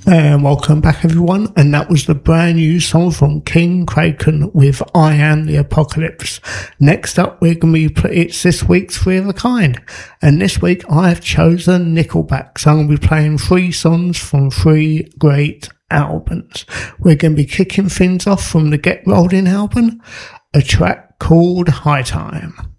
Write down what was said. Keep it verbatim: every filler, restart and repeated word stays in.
And welcome back, everyone. And that was the brand new song from King Kraken with I Am the Apocalypse. Next up, we're going to be, it's this week's Three of a Kind. And this week, I have chosen Nickelback. So I'm going to be playing three songs from three great albums. We're going to be kicking things off from the Get Rolled In album, a track called High Time.